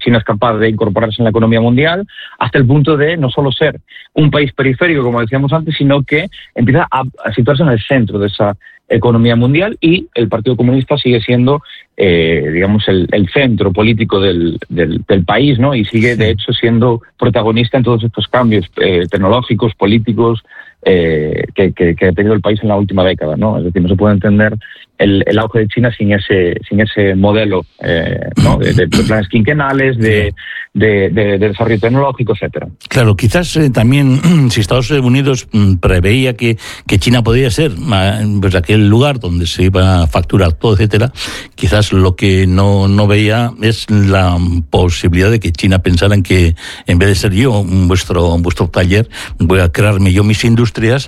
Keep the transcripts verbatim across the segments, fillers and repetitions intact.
China es capaz de incorporarse en la economía mundial, hasta el punto de no solo ser un país periférico, como decíamos antes, sino que empieza a, a situarse en el centro de esa economía mundial, y el Partido Comunista sigue siendo, eh, digamos, el, el centro político del, del, del país, ¿no? Y sigue, de hecho, siendo protagonista en todos estos cambios eh, tecnológicos, políticos, eh, que, que, que ha tenido el país en la última década, ¿no? Es decir, no se puede entender el, el auge de China sin ese sin ese modelo, eh, ¿no? de, de planes quinquenales, de, de, de, de desarrollo tecnológico, etcétera. Claro, quizás eh, también si Estados Unidos mm, preveía que, que China podría ser pues, aquel lugar donde se iba a facturar todo, etcétera, quizás lo que no, no veía es la posibilidad de que China pensara en que en vez de ser yo vuestro, vuestro taller, voy a crearme yo mis industrias,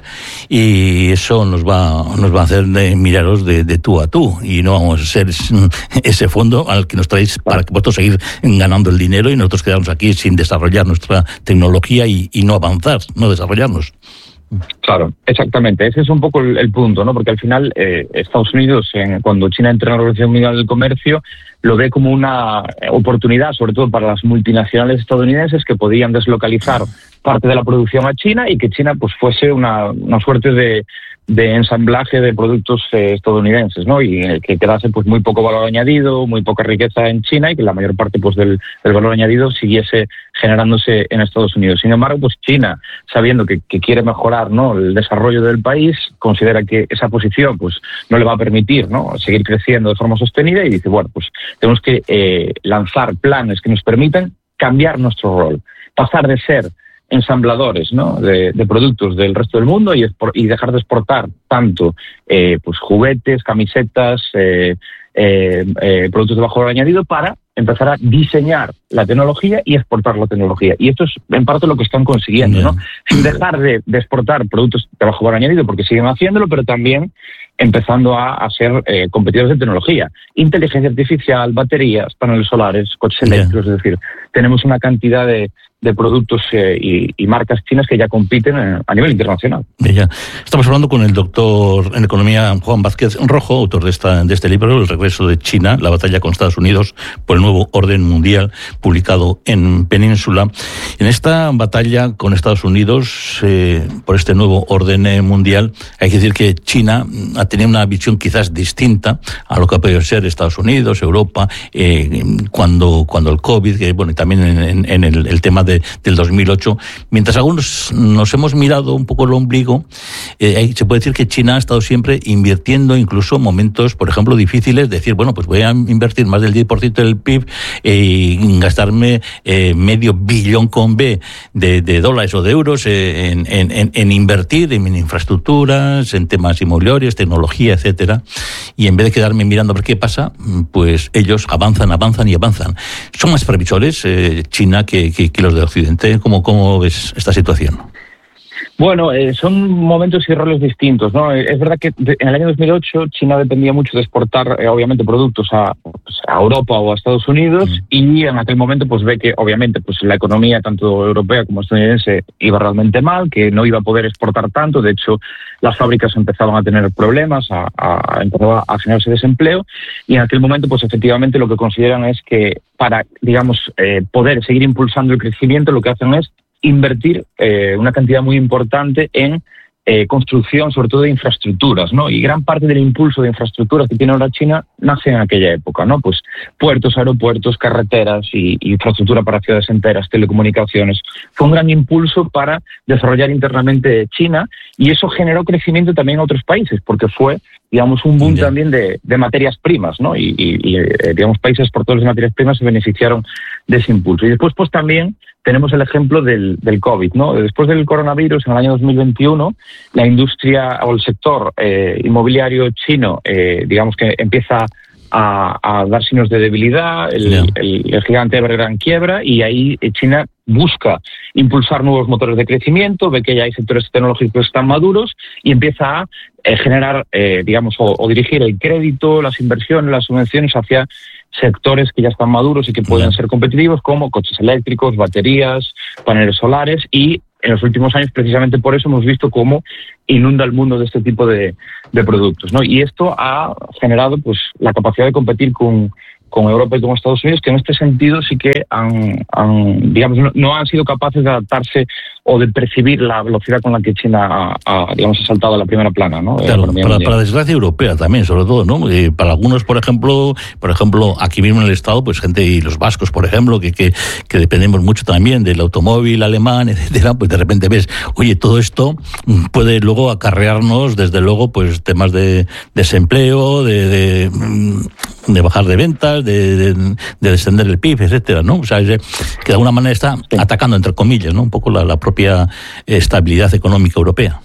y eso nos va, nos va a hacer de, miraros de, de tú a tú, y no vamos a ser ese fondo al que nos traéis para que vosotros seguir ganando el dinero y nosotros quedarnos aquí sin desarrollar nuestra tecnología y, y no avanzar, no desarrollarnos. Claro, exactamente. Ese es un poco el, el punto, ¿no? Porque al final eh, Estados Unidos, en, cuando China entra en la Organización Mundial del Comercio, lo ve como una oportunidad, sobre todo para las multinacionales estadounidenses que podían deslocalizar parte de la producción a China, y que China pues fuese una, una suerte de, de ensamblaje de productos eh, estadounidenses, ¿no? Y eh, que quedase pues muy poco valor añadido, muy poca riqueza en China, y que la mayor parte pues del, del valor añadido siguiese generándose en Estados Unidos. Sin embargo, pues China, sabiendo que, que quiere mejorar, ¿no?, el desarrollo del país, considera que esa posición pues no le va a permitir, ¿no?, seguir creciendo de forma sostenida, y dice, bueno, pues tenemos que eh, lanzar planes que nos permitan cambiar nuestro rol, pasar de ser ensambladores, ¿no?, de, de productos del resto del mundo, y, y dejar de exportar tanto eh, pues juguetes, camisetas, eh, eh, eh, productos de bajo valor añadido, para empezar a diseñar la tecnología y exportar la tecnología. Y esto es en parte lo que están consiguiendo, ¿no? Sin dejar de, de exportar productos de bajo valor añadido, porque siguen haciéndolo, pero también empezando a, a ser eh, competidores de tecnología. Inteligencia artificial, baterías, paneles solares, coches eléctricos, es decir, tenemos una cantidad de, de productos eh, y, y marcas chinas que ya compiten eh, a nivel internacional. Ya. Estamos hablando con el doctor en Economía Juan Vázquez Rojo, autor de, esta, de este libro, El regreso de China, la batalla con Estados Unidos por el nuevo orden mundial, publicado en Península. En esta batalla con Estados Unidos, eh, por este nuevo orden eh, mundial, hay que decir que China ha tenido una visión quizás distinta a lo que ha podido ser Estados Unidos, Europa, eh, cuando, cuando el COVID, que, bueno, y también en, en, en el, el tema de, del dos mil ocho. Mientras algunos nos hemos mirado un poco el ombligo, eh, se puede decir que China ha estado siempre invirtiendo, incluso en momentos, por ejemplo, difíciles, decir, bueno, pues voy a invertir más del diez por ciento del P I B y gastarme eh, medio billón con B de, de dólares o de euros eh, en, en, en invertir en infraestructuras, en temas inmobiliarios, tecnología, etcétera. Y en vez de quedarme mirando a ver qué pasa, pues ellos avanzan, avanzan y avanzan. ¿Son más previsores eh, China que, que, que los de Occidente? ¿Cómo, cómo ves esta situación? Bueno, eh, son momentos y roles distintos, ¿no? Es verdad que de, en el año dos mil ocho China dependía mucho de exportar, eh, obviamente, productos a, pues, a Europa o a Estados Unidos, mm. y en aquel momento pues ve que, obviamente, pues la economía tanto europea como estadounidense iba realmente mal, que no iba a poder exportar tanto. De hecho, las fábricas empezaban a tener problemas, a, a, empezaba a generarse desempleo, y en aquel momento pues efectivamente lo que consideran es que para, digamos, eh, poder seguir impulsando el crecimiento, lo que hacen es invertir eh, una cantidad muy importante en eh, construcción, sobre todo de infraestructuras, ¿no? Y gran parte del impulso de infraestructuras que tiene ahora China nace en aquella época, ¿no? Pues puertos, aeropuertos, carreteras y, y infraestructura para ciudades enteras, telecomunicaciones. Fue un gran impulso para desarrollar internamente China, y eso generó crecimiento también en otros países, porque fue, digamos, un boom yeah. también de, de materias primas, ¿no? Y, y, y eh, digamos, países exportadores de materias primas se beneficiaron de ese impulso. Y después, pues también tenemos el ejemplo del, del COVID, ¿no? Después del coronavirus, en el año dos mil veintiuno, la industria o el sector eh, inmobiliario chino, eh, digamos que empieza a, a dar signos de debilidad, el, yeah. el, el gigante Evergrande en quiebra, y ahí China busca impulsar nuevos motores de crecimiento, ve que ya hay sectores tecnológicos que están maduros, y empieza a eh, generar, eh, digamos, o, o dirigir el crédito, las inversiones, las subvenciones hacia sectores que ya están maduros y que pueden ser competitivos, como coches eléctricos, baterías, paneles solares, y en los últimos años, precisamente por eso, hemos visto cómo inunda el mundo de este tipo de, de productos, ¿no? Y esto ha generado pues la capacidad de competir con, con Europa y con Estados Unidos, que en este sentido sí que han, han digamos, no, no han sido capaces de adaptarse o de percibir la velocidad con la que China ha, ha, digamos, ha saltado a la primera plana, ¿no? Claro, para, para desgracia europea también, sobre todo, ¿no? Eh, para algunos, por ejemplo, por ejemplo, aquí mismo en el Estado, pues gente, y los vascos, por ejemplo, que, que, que dependemos mucho también del automóvil alemán, etcétera, pues de repente ves, oye, todo esto puede luego acarrearnos, desde luego, pues temas de desempleo, de, de, de bajar de ventas, de, de, de descender el P I B, etcétera, ¿no? O sea, que de alguna manera está atacando, entre comillas, ¿no? Un poco la, la propia estabilidad económica europea.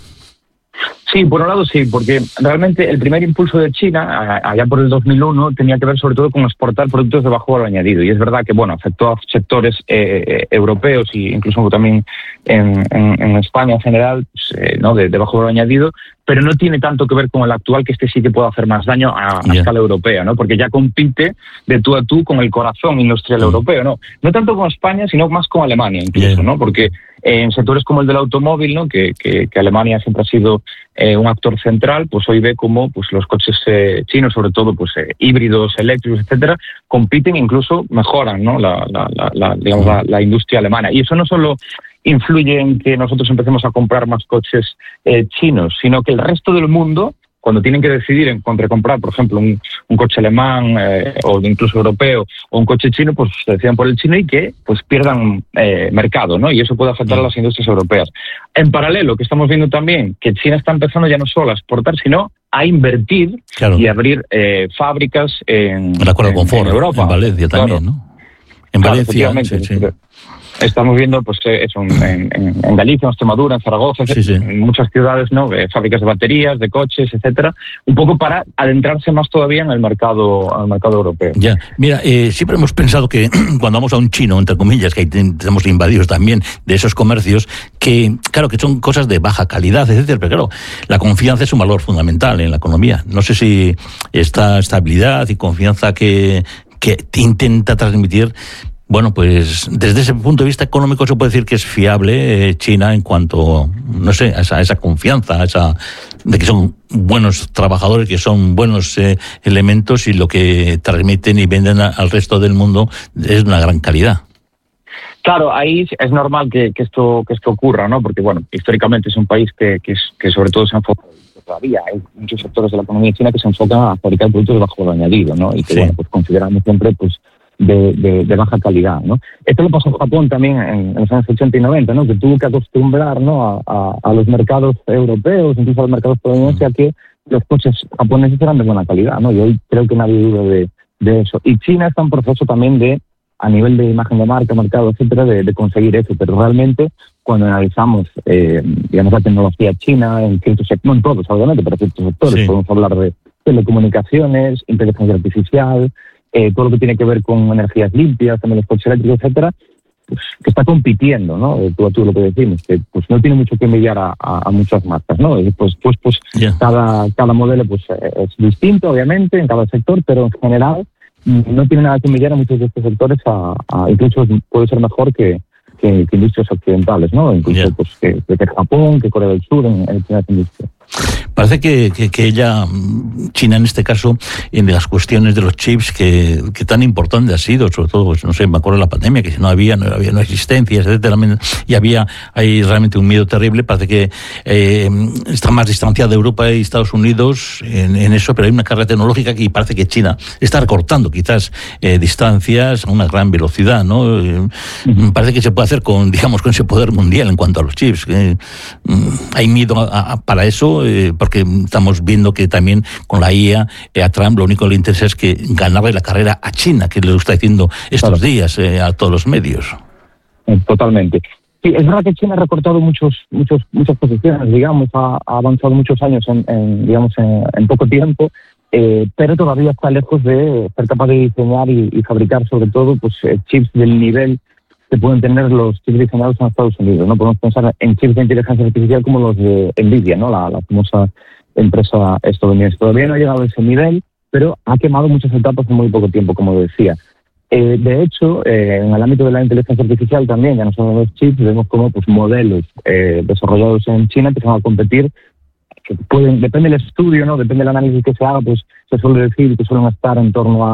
Sí, por un lado sí, porque realmente el primer impulso de China, allá por el dos mil uno, tenía que ver sobre todo con exportar productos de bajo valor añadido. Y es verdad que, bueno, afectó a sectores eh, europeos e incluso también en, en, en España en general, pues, eh, ¿no? de, de bajo valor añadido, pero no tiene tanto que ver con el actual, que este sí que puede hacer más daño a, a yeah. escala europea, ¿no? Porque ya compite de tú a tú con el corazón industrial mm. europeo, ¿no? No tanto con España, sino más con Alemania incluso, yeah. ¿no? Porque en sectores como el del automóvil, ¿no? que, que, que Alemania siempre ha sido eh, un actor central, pues hoy ve como pues los coches eh, chinos, sobre todo pues eh, híbridos, eléctricos, etcétera, compiten e incluso mejoran, ¿no? la, la, la, la, digamos, la, la industria alemana. Y eso no solo influye en que nosotros empecemos a comprar más coches eh, chinos, sino que el resto del mundo, cuando tienen que decidir en contra comprar, por ejemplo, un, un coche alemán eh, o incluso europeo o un coche chino, pues se deciden por el chino y que pues pierdan eh, mercado, ¿no? Y eso puede afectar a las industrias europeas. En paralelo, que estamos viendo también que China está empezando ya no solo a exportar, sino a invertir claro. y abrir eh, fábricas en, en, acuerdo con Ford, en Europa. En Valencia también, claro. ¿no? En claro, Valencia, sí, sí. Estamos viendo pues eso en, en, en Galicia, en Extremadura, en Zaragoza, sí, sí. en muchas ciudades, ¿no? Eh, fábricas de baterías, de coches, etcétera, un poco para adentrarse más todavía en el mercado, al mercado europeo. Ya, mira, eh, siempre hemos pensado que cuando vamos a un chino, entre comillas, que ahí tenemos invadidos también de esos comercios, que claro que son cosas de baja calidad, etcétera, pero claro, la confianza es un valor fundamental en la economía. No sé si esta estabilidad y confianza que que intenta transmitir. Bueno, pues desde ese punto de vista económico se puede decir que es fiable eh, China en cuanto, no sé, a esa, a esa confianza, a esa de que son buenos trabajadores, que son buenos eh, elementos y lo que transmiten y venden a, al resto del mundo es de una gran calidad. Claro, ahí es normal que, que esto que esto ocurra, ¿no? Porque, bueno, históricamente es un país que, que, es, que sobre todo se enfoca, todavía hay muchos sectores de la economía china que se enfocan a fabricar productos de bajo valor añadido, ¿no? Y que, sí. bueno, pues consideramos siempre, pues, De, de, de baja calidad, ¿no? Esto lo pasó en Japón también en, en los años ochenta y noventa, ¿no? Que tuvo que acostumbrar, ¿no? a, a, a los mercados europeos, incluso a los mercados estadounidenses, a que los coches japoneses eran de buena calidad, ¿no? Y hoy creo que nadie duda de, de eso. Y China está en proceso también de, a nivel de imagen de marca, mercado, etcétera, de, de conseguir eso. Pero realmente, cuando analizamos, eh, digamos, la tecnología china en ciertos sectores, no en todos, obviamente, pero en ciertos sectores, sí. podemos hablar de telecomunicaciones, inteligencia artificial, Eh, todo lo que tiene que ver con energías limpias, también los coches eléctricos, etcétera, pues que está compitiendo, ¿no? Eh, tú a tú lo que decimos, que pues no tiene mucho que envidiar a, a, a muchas marcas, ¿no? Y pues pues pues yeah. cada cada modelo pues es distinto, obviamente, en cada sector, pero en general no tiene nada que envidiar a muchos de estos sectores, a, a incluso puede ser mejor que, que, que industrias occidentales, ¿no? Incluso yeah. pues que, que Japón, que Corea del Sur en, en estas industrias. Parece que, que, que ella, China en este caso, en las cuestiones de los chips, que, que tan importante ha sido, sobre todo, pues, no sé, me acuerdo de la pandemia, que si no había, no había no existencia, etcétera, y había hay realmente un miedo terrible. Parece que eh, está más distanciada de Europa y Estados Unidos en, en eso, pero hay una carrera tecnológica que parece que China está recortando quizás eh, distancias a una gran velocidad, ¿no? Eh, uh-huh. Parece que se puede hacer con, digamos, con ese poder mundial en cuanto a los chips. Eh, hay miedo a, a, para eso, eh, porque estamos viendo que también con la I A eh, a Trump lo único que le interesa es que ganarle la carrera a China, que le está diciendo estos claro. días eh, a todos los medios. Totalmente. Sí, es verdad que China ha recortado muchos, muchos, muchas posiciones, digamos, ha, ha avanzado muchos años en, en digamos, en, en poco tiempo, eh, pero todavía está lejos de ser capaz de diseñar y, y fabricar, sobre todo, pues eh, chips del nivel que pueden tener los chips diseñados en Estados Unidos, ¿no? Podemos pensar en chips de inteligencia artificial como los de Nvidia, ¿no? La, la famosa empresa estadounidense. Todavía no ha llegado a ese nivel, pero ha quemado muchas etapas en muy poco tiempo, como decía. Eh, de hecho, eh, en el ámbito de la inteligencia artificial también, ya no son los chips, vemos como pues modelos eh, desarrollados en China que se van a competir, que pueden, depende del estudio, ¿no? Depende del análisis que se haga, pues se suele decir que suelen estar en torno a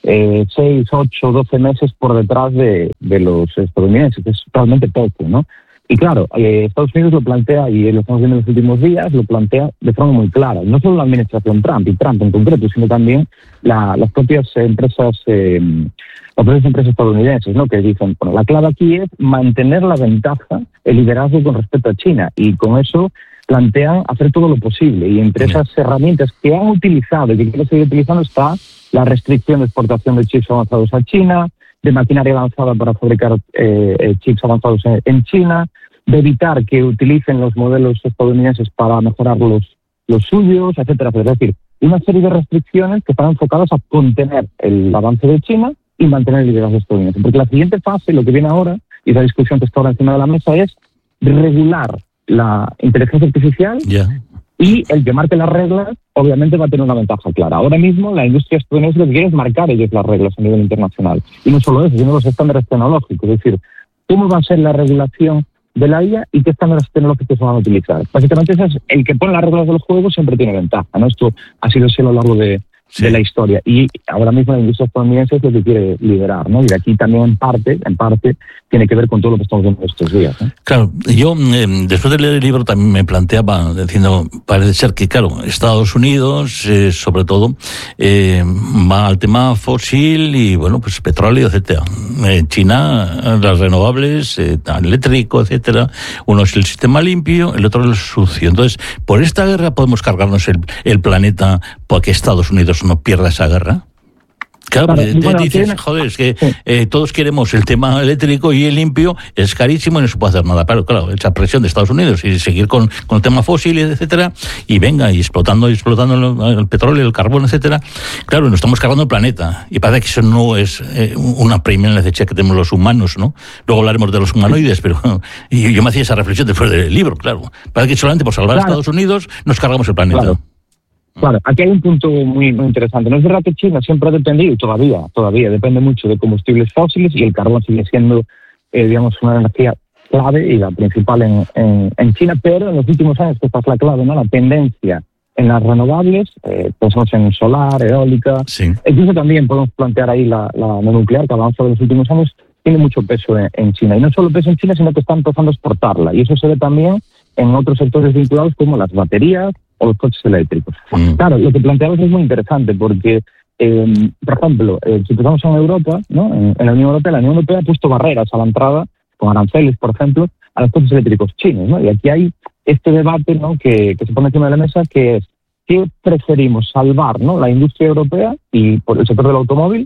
eh, seis, ocho, doce meses por detrás de, de los estadounidenses, que es realmente poco, ¿no? Y claro, eh, Estados Unidos lo plantea, y lo estamos viendo en los últimos días, lo plantea de forma muy clara. No solo la administración Trump, y Trump en concreto, sino también la, las propias empresas eh, las propias empresas estadounidenses, ¿no? Que dicen, bueno, la clave aquí es mantener la ventaja, el liderazgo con respecto a China, y con eso plantean hacer todo lo posible. Y entre esas herramientas que han utilizado y que quieren seguir utilizando está la restricción de exportación de chips avanzados a China, de maquinaria avanzada para fabricar eh, chips avanzados en, en China, de evitar que utilicen los modelos estadounidenses para mejorar los, los suyos, etcétera, etcétera. Es decir, una serie de restricciones que están enfocadas a contener el avance de China y mantener el liderazgo estadounidense. Porque la siguiente fase, lo que viene ahora, y la discusión que está ahora encima de la mesa, es regular la inteligencia artificial. Yeah. Y el que marque las reglas, obviamente, va a tener una ventaja clara. Ahora mismo, la industria estadounidense lo que quiere es marcar ellos las reglas a nivel internacional. Y no solo eso, sino los estándares tecnológicos. Es decir, cómo va a ser la regulación de la I A y qué estándares tecnológicos se van a utilizar. Básicamente, ese es el que pone las reglas de los juegos siempre tiene ventaja, ¿no? Esto ha sido así a lo largo de, sí. de la historia. Y ahora mismo la industria estadounidense es lo que quiere liderar, ¿no? Y de aquí también, en parte, en parte, tiene que ver con todo lo que estamos viendo estos días, ¿no? Claro, yo eh, después de leer el libro también me planteaba, diciendo, parece ser que, claro, Estados Unidos, eh, sobre todo, eh, va al tema fósil y, bueno, pues petróleo, etcétera. Eh, China, las renovables, eh, eléctrico, etcétera. Uno es el sistema limpio, el otro es el sucio. Entonces, por esta guerra podemos cargarnos el, el planeta para que Estados Unidos no pierda esa guerra. Claro, claro, porque bueno, dices, tiene... joder, es que eh, todos queremos el tema eléctrico y el limpio, es carísimo y no se puede hacer nada. Pero claro, esa presión de Estados Unidos y seguir con, con el tema fósil, etcétera, y venga, y explotando y explotando el, el petróleo, el carbón, etcétera. Claro, nos estamos cargando el planeta. Y parece que eso no es eh, una primera necesidad que tenemos los humanos, ¿no? Luego hablaremos de los humanoides, pero y yo me hacía esa reflexión después del libro, claro. Parece que solamente por salvar claro. a Estados Unidos nos cargamos el planeta. Claro. Claro, aquí hay un punto muy, muy interesante. No es verdad que China siempre ha dependido, y todavía, todavía depende mucho de combustibles fósiles, y el carbón sigue siendo, eh, digamos, una energía clave y la principal en, en, en China, pero en los últimos años, que esta es la clave, ¿no? La tendencia en las renovables, eh, pensamos en solar, eólica, sí. Incluso también podemos plantear ahí la, la nuclear, que ha avanzado en los últimos años, tiene mucho peso en, en China. Y no solo peso en China, sino que está empezando a exportarla. Y eso se ve también en otros sectores vinculados como las baterías o los coches eléctricos. Mm. Claro, lo que planteamos es muy interesante porque, eh, por ejemplo, eh, si pensamos en Europa, ¿no? En, en la Unión Europea, la Unión Europea ha puesto barreras a la entrada, con aranceles, por ejemplo, a los coches eléctricos chinos, ¿no? Y aquí hay este debate, ¿no? que, que se pone encima de la mesa, que es, ¿qué preferimos salvar, ¿no? La industria europea y por el sector del automóvil,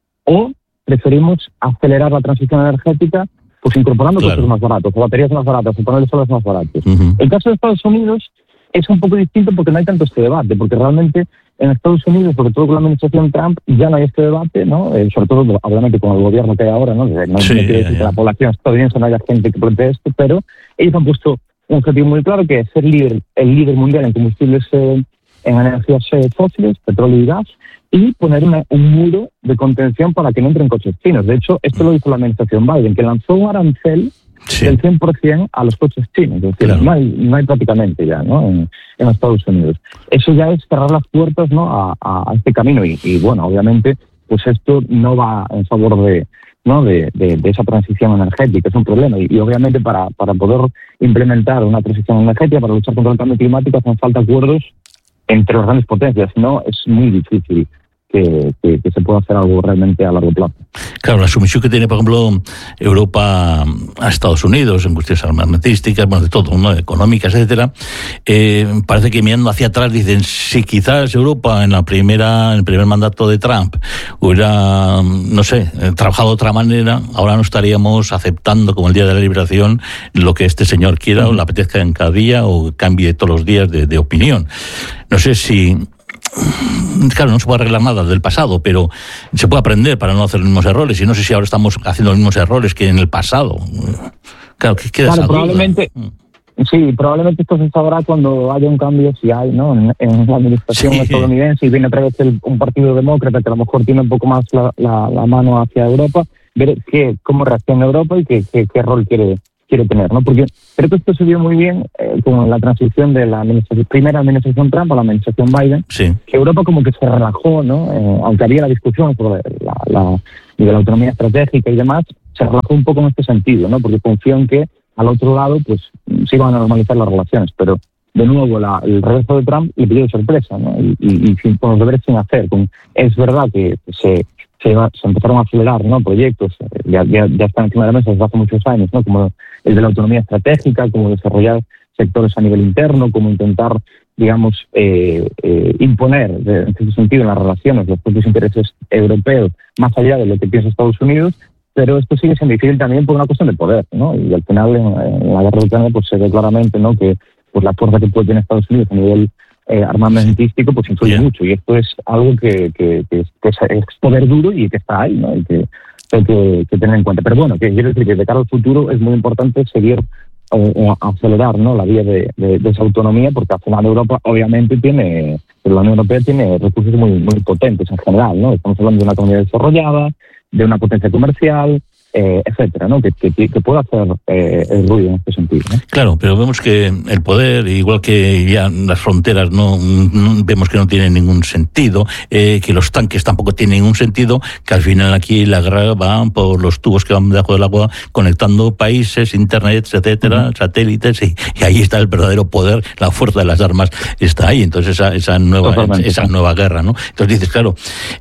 o preferimos acelerar la transición energética pues incorporando claro. coches más baratos, o baterías más baratas, o paneles solares más baratos? Uh-huh. El caso de Estados Unidos es un poco distinto porque no hay tanto este debate, porque realmente en Estados Unidos, sobre todo con la administración Trump, ya no hay este debate, ¿no? Eh, sobre todo, obviamente, con el gobierno que hay ahora, ¿no? No, sí, no quiere decir que la población estadounidense no haya gente que plantee esto, pero ellos han puesto un objetivo muy claro, que es ser líder, el líder mundial en combustibles, eh, en energías eh, fósiles, petróleo y gas, y poner una, un muro de contención para que no entren coches chinos. De hecho, esto lo hizo la administración Biden, que lanzó un arancel sí. del cien por ciento a los coches chinos. Es decir, claro. no, hay, no hay prácticamente ya, ¿no? En, en Estados Unidos. Eso ya es cerrar las puertas, ¿no? a, a este camino. Y, y, bueno, obviamente, pues esto no va en favor de, ¿no? de, de, de esa transición energética. Es un problema. Y, y obviamente, para, para poder implementar una transición energética, para luchar contra el cambio climático, hacen falta acuerdos entre las grandes potencias. No, es muy difícil Que, que, que se pueda hacer algo realmente a largo plazo. Claro, la sumisión que tiene, por ejemplo, Europa a Estados Unidos en cuestiones armamentísticas, bueno, de todo, ¿no? Económicas, etcétera, eh, parece que mirando hacia atrás dicen, si quizás Europa en la primera, en el primer mandato de Trump hubiera, no sé, trabajado de otra manera, ahora no estaríamos aceptando como el Día de la Liberación lo que este señor quiera, uh-huh. o le apetezca en cada día, o cambie todos los días de, de opinión. No sé si... Claro, no se puede arreglar nada del pasado, pero se puede aprender para no hacer los mismos errores. Y no sé si ahora estamos haciendo los mismos errores que en el pasado. Claro, que queda claro, esa probablemente, duda. Sí, probablemente esto se sabrá cuando haya un cambio, si hay, ¿no? En, en la administración sí. estadounidense, y viene otra vez el, un partido demócrata que a lo mejor tiene un poco más la, la, la mano hacia Europa, ver qué, cómo reacciona Europa y qué, qué, qué rol quiere quiere tener, ¿no? Porque creo que esto se vio muy bien eh, con la transición de la administración, primera administración Trump a la administración Biden, sí. que Europa como que se relajó, ¿no? Eh, aunque había la discusión sobre la, la, de la autonomía estratégica y demás, se relajó un poco en este sentido, ¿no? Porque confió en que al otro lado pues se iban a normalizar las relaciones, pero de nuevo la, el regreso de Trump le pidió de sorpresa, ¿no? Y, y, y sin, con los deberes sin hacer. Con, es verdad que se Se, va, se empezaron a acelerar, ¿no? Proyectos, ya, ya, ya están encima de la mesa desde hace muchos años, ¿no? Como el de la autonomía estratégica, como desarrollar sectores a nivel interno, como intentar, digamos, eh, eh, imponer, de, en ese sentido, en las relaciones, los propios intereses europeos, más allá de lo que piensa Estados Unidos, pero esto sigue siendo difícil también por una cuestión de poder, ¿no? Y al final, en, en la guerra de Ucrania, pues se ve claramente, ¿no? Que pues la fuerza que puede tener Estados Unidos a nivel Eh, armamentístico pues influye Bien. mucho, y esto es algo que, que, que, es, que es poder duro y que está ahí, ¿no? Y que hay que, que tener en cuenta. Pero bueno, que quiero decir que de cara al futuro es muy importante seguir eh, acelerar, ¿no? La vía de, de, de esa autonomía, porque al final Europa obviamente tiene, la Unión Europea tiene recursos muy, muy potentes en general, ¿no? Estamos hablando de una comunidad desarrollada, de una potencia comercial, Eh, etcétera, ¿no? Que, que, que pueda hacer eh, el ruido en este sentido, ¿no? Claro, pero vemos que el poder, igual que ya las fronteras, no, no vemos que no tienen ningún sentido, eh, que los tanques tampoco tienen ningún sentido, que al final aquí la guerra va por los tubos que van debajo del agua conectando países, internet, etcétera, uh-huh. satélites, y, y ahí está el verdadero poder, la fuerza de las armas está ahí. Entonces esa, esa nueva esa nueva guerra, ¿no? Entonces dices, claro,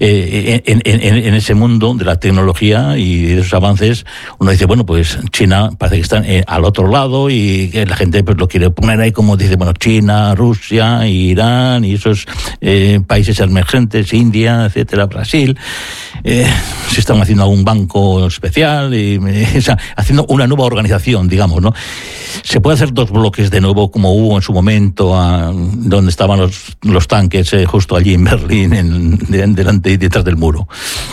eh, en, en, en ese mundo de la tecnología y de esos avances, uno dice, bueno, pues China parece que está eh, al otro lado, y que la gente pues lo quiere poner ahí como dice, bueno, China, Rusia, Irán y esos eh, países emergentes, India, etcétera, Brasil, eh, se están haciendo un banco especial, y, eh, o sea, haciendo una nueva organización, digamos, ¿no? Se puede hacer dos bloques de nuevo, como hubo en su momento, a, donde estaban los, los tanques eh, justo allí en Berlín, en, en, delante y detrás del muro.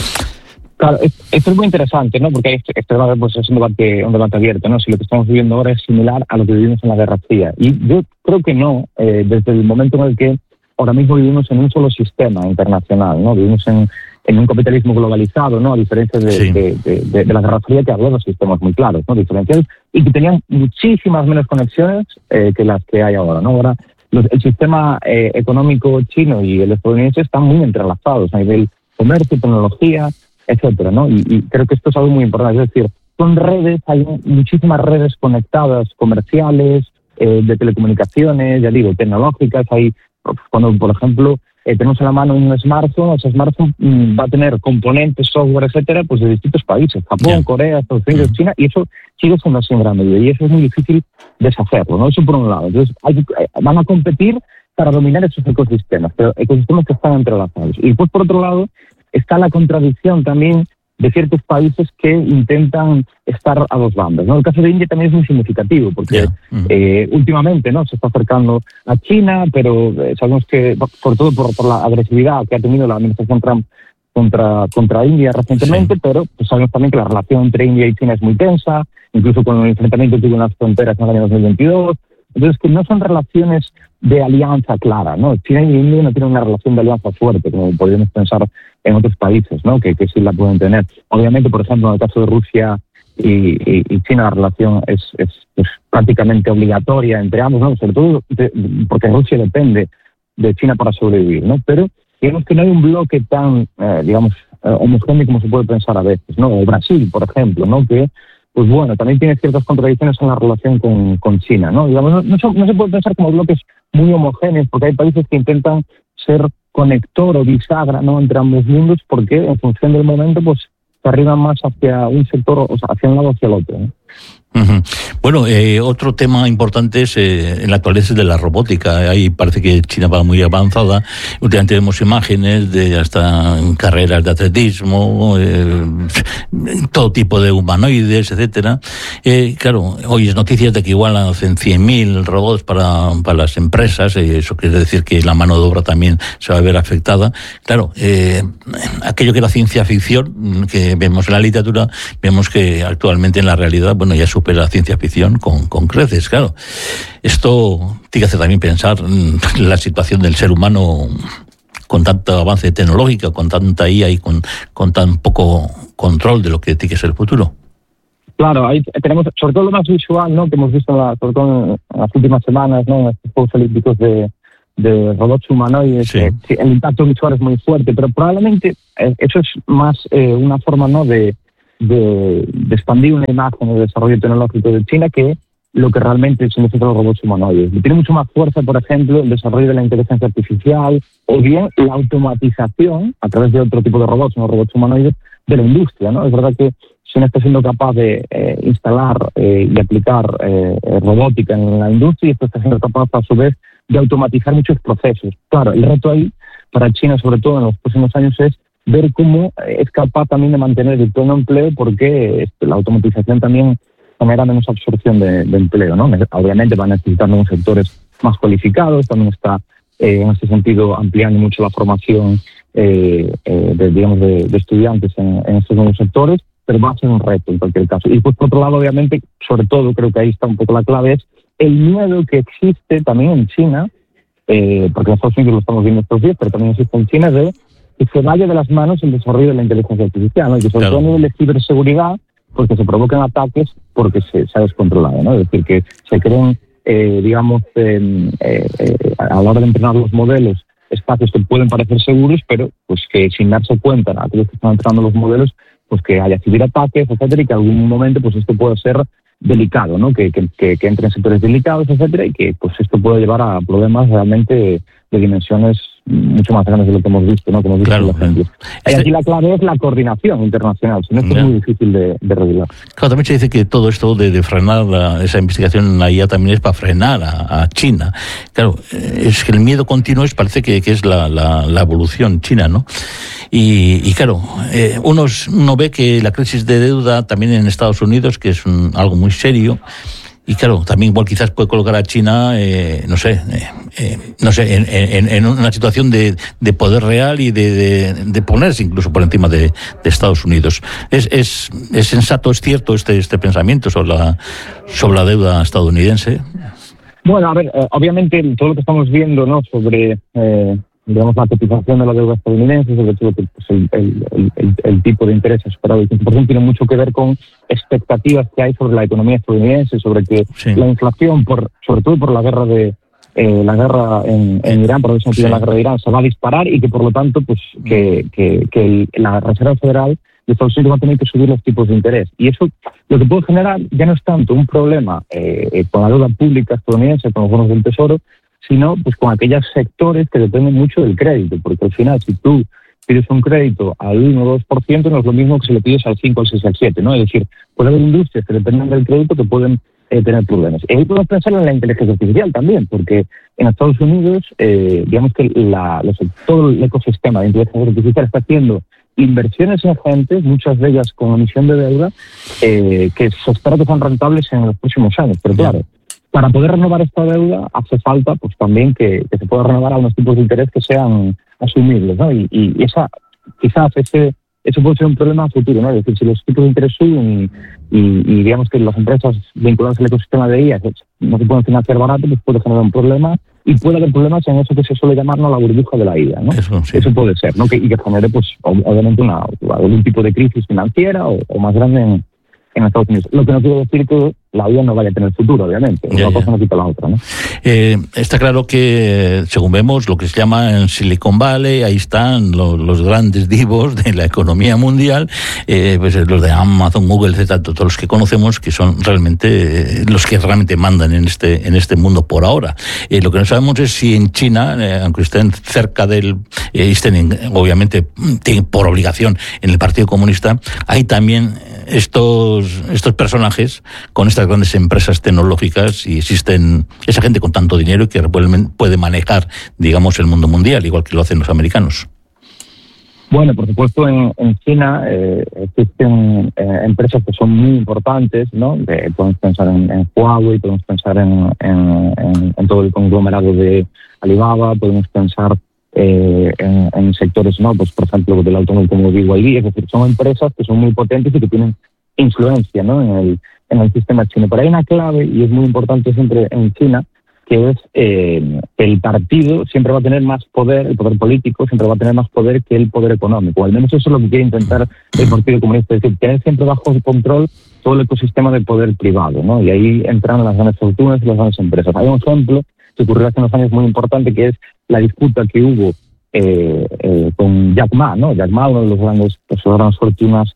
Claro, esto es muy interesante, ¿no? Porque este, este pues, es un debate, un debate abierto, ¿no? Si lo que estamos viviendo ahora es similar a lo que vivimos en la Guerra Fría. Y yo creo que no, eh, desde el momento en el que ahora mismo vivimos en un solo sistema internacional, ¿no? Vivimos en, en un capitalismo globalizado, ¿no? A diferencia de, sí. de, de, de, de la Guerra Fría, que había dos sistemas muy claros, ¿no? Diferenciados, y que tenían muchísimas menos conexiones eh, que las que hay ahora, ¿no? Ahora los, el sistema eh, económico chino y el estadounidense están muy entrelazados a nivel comercio, tecnología, etcétera, ¿no? Y, y creo que esto es algo muy importante. Es decir, son redes, hay muchísimas redes conectadas, comerciales, eh, de telecomunicaciones, ya digo, tecnológicas. Hay, cuando, por ejemplo, eh, tenemos en la mano un smartphone, ese smartphone mm, va a tener componentes, software, etcétera, pues de distintos países, Japón, yeah. Corea, Estados Unidos, yeah. China, y eso sigue siendo así en gran medida, y eso es muy difícil deshacerlo, ¿no? Eso por un lado. Entonces, hay, van a competir para dominar esos ecosistemas, pero ecosistemas que están entrelazados. Y después, por otro lado, está la contradicción también de ciertos países que intentan estar a dos bandas, ¿no? El caso de India también es muy significativo, porque yeah. uh-huh. eh, últimamente, ¿no?, se está acercando a China, pero eh, sabemos que, sobre todo por, por la agresividad que ha tenido la administración Trump contra, contra India recientemente, sí. pero pues, sabemos también que la relación entre India y China es muy tensa, incluso con el enfrentamiento que tuvo en las fronteras en el año dos mil veintidós. Entonces, que no son relaciones de alianza clara, ¿no? China y India no tienen una relación de alianza fuerte, como podríamos pensar en otros países, ¿no? Que, que sí la pueden tener. Obviamente, por ejemplo, en el caso de Rusia y, y, y China, la relación es, es, es prácticamente obligatoria entre ambos, ¿no? Sobre todo de, porque Rusia depende de China para sobrevivir, ¿no? Pero digamos que no hay un bloque tan, eh, digamos, eh, homogéneo como se puede pensar a veces, ¿no? O Brasil, por ejemplo, ¿no? Que pues bueno, también tiene ciertas contradicciones en la relación con, con China, ¿no? Digamos, no, no, no se puede pensar como bloques muy homogéneos, porque hay países que intentan ser conector o bisagra, ¿no?, entre ambos mundos, porque en función del momento, pues, se arriban más hacia un sector, o sea, hacia un lado o hacia el otro, ¿no? Uh-huh. Bueno, eh, otro tema importante es eh, en la actualidad es de la robótica. Ahí parece que China va muy avanzada. Últimamente vemos imágenes de hasta carreras de atletismo, eh, todo tipo de humanoides, etcétera. Eh, claro, hoy es noticias de que igual hacen cien mil robots para, para las empresas, eh, eso quiere decir que la mano de obra también se va a ver afectada. Claro, eh, aquello que era ciencia ficción, que vemos en la literatura, vemos que actualmente en la realidad, bueno, ya supera la ciencia ficción con, con creces, claro. Esto tiene que hacer también pensar en la situación del ser humano con tanto avance tecnológico, con tanta I A y con, con tan poco control de lo que tiene que ser el futuro. Claro, ahí tenemos sobre todo lo más visual, ¿no? Que hemos visto en la, sobre todo en las últimas semanas, ¿no? En estos Juegos Olímpicos de, de robots humanoides. Sí. Eh, sí, el impacto visual es muy fuerte, pero probablemente eh, eso es más eh, una forma, ¿no? De, de, de expandir una imagen de desarrollo tecnológico de China que lo que realmente significa los robots humanoides. Tiene mucho más fuerza, por ejemplo, el desarrollo de la inteligencia artificial o bien la automatización a través de otro tipo de robots, no robots humanoides, de la industria, ¿no? Es verdad que China está siendo capaz de eh, instalar eh, y aplicar eh, robótica en la industria y esto está siendo capaz, a su vez, de automatizar muchos procesos. Claro, el reto ahí para China, sobre todo en los próximos años, es ver cómo es capaz también de mantener el pleno empleo, porque este, la automatización también genera menos absorción de, de empleo, ¿no? Obviamente van a necesitar nuevos sectores más cualificados, también está eh, en ese sentido ampliando mucho la formación eh, eh, de, digamos, de, de estudiantes en, en estos nuevos sectores, pero va a ser un reto en cualquier caso. Y pues por otro lado, obviamente, sobre todo, creo que ahí está un poco la clave, es el miedo que existe también en China, eh, porque en Estados Unidos lo estamos viendo estos días, pero también existe en China, de que se vaya de las manos el desarrollo de la inteligencia artificial, ¿no? Y que sobre todo a nivel de ciberseguridad, porque se provocan ataques porque se, se ha descontrolado, ¿no? Es decir, que se creen, eh, digamos, eh, eh, a la hora de entrenar los modelos, espacios que pueden parecer seguros, pero pues que sin darse cuenta a aquellos que están entrenando los modelos, pues que haya ciberataques, etcétera, y que en algún momento pues esto puede ser delicado, ¿no? Que, que, que, que entre en sectores delicados, etcétera, y que pues esto puede llevar a problemas realmente de dimensiones mucho más grandes de lo que hemos visto, ¿no? Como hemos visto Claro. los este... Y aquí la clave es la coordinación internacional, si no esto es muy difícil de, de regular. Claro, también se dice que todo esto de, de frenar la, esa investigación en la I A también es para frenar a, a China. Claro, es que el miedo continuo es, parece que, que es la, la, la evolución china, ¿no? Y, y claro, eh, uno, uno ve que la crisis de deuda también en Estados Unidos, que es un, algo muy serio. Y claro, también igual quizás puede colocar a China, eh, no sé, eh, eh, no sé, en, en, en una situación de, de poder real y de, de, de ponerse incluso por encima de, de Estados Unidos. ¿Es, es, es sensato, es cierto este, este pensamiento sobre la, sobre la deuda estadounidense? Bueno, a ver, eh, obviamente todo lo que estamos viendo, ¿no? Sobre eh, digamos, la cotización de la deuda estadounidense, sobre todo pues, el, el, el, el tipo de interés superado del quince por ciento, tiene mucho que ver con expectativas que hay sobre la economía estadounidense, sobre que sí. la inflación, por sobre todo por la guerra de eh, la guerra en, en Irán, por el sentido sí. de la guerra de Irán, se va a disparar y que por lo tanto pues que, que, que el, la Reserva Federal de Estados Unidos va a tener que subir los tipos de interés. Y eso lo que puede generar ya no es tanto un problema eh, con la deuda pública estadounidense, con los bonos del Tesoro, sino pues con aquellos sectores que dependen mucho del crédito, porque al final si tú pides un crédito al uno o dos por ciento no es lo mismo que si le pides al cinco, al seis, al siete, ¿no? Es decir, puede haber industrias que dependen del crédito que pueden eh, tener problemas. Y ahí podemos pensar en la inteligencia artificial también, porque en Estados Unidos, eh, digamos que la, los, todo el ecosistema de inteligencia artificial está haciendo inversiones ingentes, muchas de ellas con emisión de deuda, eh, que se espera que sean rentables en los próximos años. Pero claro, para poder renovar esta deuda hace falta pues también que, que se pueda renovar a unos tipos de interés que sean asumibles, ¿no? Y, y esa quizás ese eso puede ser un problema a futuro, ¿no? Es decir, si los tipos de interés suben y, y, y digamos que las empresas vinculadas al ecosistema de I A no se pueden financiar barato, pues puede generar un problema y puede haber problemas en eso que se suele llamar, ¿no?, la burbuja de la I A, ¿no? Eso, sí. Eso puede ser, ¿no? Que, y que genere, pues, obviamente una, algún tipo de crisis financiera o, o más grande en, en Estados Unidos. Lo que no quiere decir que la I A no vaya a tener futuro, obviamente. Ya, una cosa ya. no quita la otra, ¿no? Eh, está claro que, según vemos, lo que se llama en Silicon Valley, ahí están los, los grandes divos de la economía mundial, eh, pues los de Amazon, Google, etcétera, todos los que conocemos, que son realmente eh, los que realmente mandan en este en este mundo por ahora. Eh, lo que no sabemos es si en China, eh, aunque estén cerca del, eh, estén en, obviamente tienen por obligación en el Partido Comunista, hay también estos estos personajes con estas grandes empresas tecnológicas y existen esa gente con tanto dinero que puede manejar, digamos, el mundo mundial, igual que lo hacen los americanos. Bueno, por supuesto, en, en China eh, existen eh, empresas que son muy importantes, ¿no? Eh, podemos pensar en, en Huawei, podemos pensar en, en, en, en todo el conglomerado de Alibaba, podemos pensar eh, en, en sectores, ¿no? Pues, por ejemplo, del automóvil como B Y D, es decir, son empresas que son muy potentes y que tienen influencia, ¿no?, en el en el sistema chino. Pero hay una clave, y es muy importante siempre en China, que es eh, el partido siempre va a tener más poder, el poder político siempre va a tener más poder que el poder económico. Al menos eso es lo que quiere intentar el Partido Comunista, es decir, tener siempre bajo su control todo el ecosistema del poder privado, ¿no? Y ahí entran las grandes fortunas y las grandes empresas. Hay un ejemplo que ocurrió hace unos años muy importante, que es la disputa que hubo eh, eh, con Jack Ma, ¿no? Jack Ma, uno de los grandes, pues, las grandes fortunas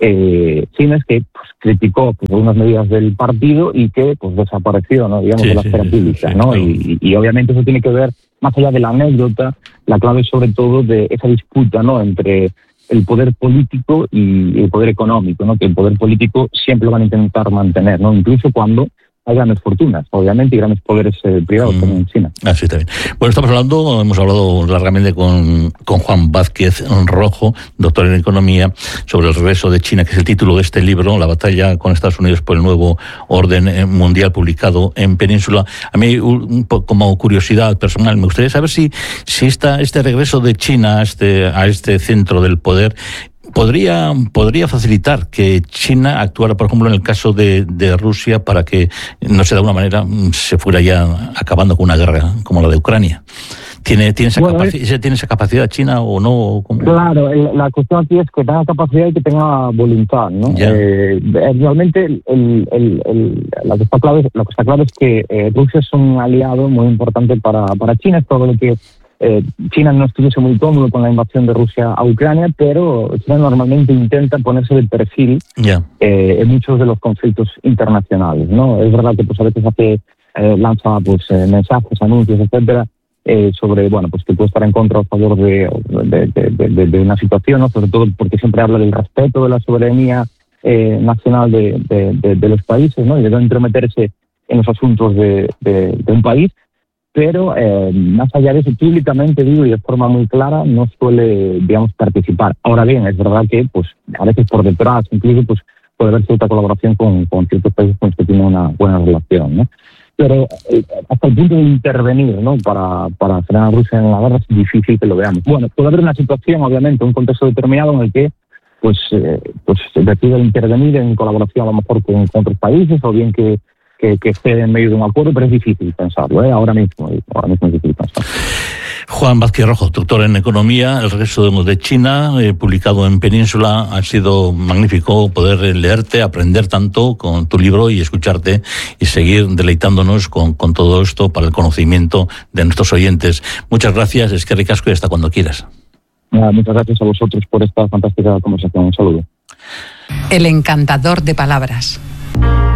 eh, chinas, que pues, criticó pues, algunas medidas del partido y que pues desapareció, ¿no? Digamos, sí, de la esfera sí, pública, sí, ¿no? Sí, y, y, y obviamente eso tiene que ver, más allá de la anécdota, la clave sobre todo de esa disputa, ¿no? Entre el poder político y el poder económico, ¿no? Que el poder político siempre lo van a intentar mantener, ¿no? Incluso cuando hay grandes fortunas, obviamente, y grandes poderes eh, privados, mm. como en China. Así está bien. Bueno, estamos hablando, hemos hablado largamente con, con Juan Vázquez Rojo, doctor en Economía, sobre el regreso de China, que es el título de este libro, La batalla con Estados Unidos por el nuevo orden mundial, publicado en Península. A mí, un poco como curiosidad personal, me gustaría saber si, si esta, este regreso de China a este, a este centro del poder Podría, podría facilitar que China actuara, por ejemplo, en el caso de, de Rusia, para que, no sé, de alguna manera se fuera ya acabando con una guerra como la de Ucrania. ¿Tiene, tiene, esa, bueno, capaci- ¿tiene esa capacidad China o no? ¿Cómo? Claro, la cuestión aquí es que tenga capacidad y que tenga voluntad, ¿no? Eh, realmente el, el, el, el, lo, que está claro, lo que está claro es que eh, Rusia es un aliado muy importante para, para China, es todo lo que Eh, China no estuviese muy cómodo con la invasión de Rusia a Ucrania, pero China normalmente intenta ponerse de perfil yeah. eh, en muchos de los conflictos internacionales, ¿no? Es verdad que pues a veces hace eh, lanza pues eh, mensajes, anuncios, etcétera, eh, sobre bueno pues que puede estar en contra o a favor de, de, de, de, de una situación, ¿no? Sobre todo porque siempre habla del respeto de la soberanía eh, nacional de, de, de, de los países, ¿no? Y de no entrometerse en los asuntos de, de, de un país. Pero eh, más allá de eso, públicamente digo y de forma muy clara, no suele, digamos, participar. Ahora bien, es verdad que pues a veces por detrás, incluso, pues puede haber cierta colaboración con, con ciertos países con los que tiene una buena relación, ¿no? Pero eh, hasta el punto de intervenir, ¿no? Para, para frenar a Rusia en la guerra es difícil que lo veamos. Bueno, puede haber una situación, obviamente, un contexto determinado en el que pues, eh, pues decide intervenir en colaboración a lo mejor con, con otros países, o bien que Que, que esté en medio de un acuerdo, pero es difícil pensarlo, ¿eh? Ahora mismo, ahora mismo es difícil pensarlo. Juan Vázquez Rojo, doctor en Economía, El regreso de China, eh, publicado en Península. Ha sido magnífico poder leerte, aprender tanto con tu libro y escucharte y seguir deleitándonos con, con todo esto para el conocimiento de nuestros oyentes. Muchas gracias, es que ricasco y hasta cuando quieras. Ah, muchas gracias a vosotros por esta fantástica conversación. Un saludo. El encantador de palabras.